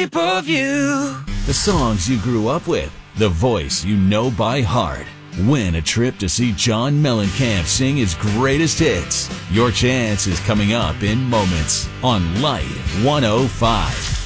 pay-per-view. The songs you grew up with, the voice you know by heart. Win a trip to see John Mellencamp sing his greatest hits. Your chance is coming up in moments on Light 105.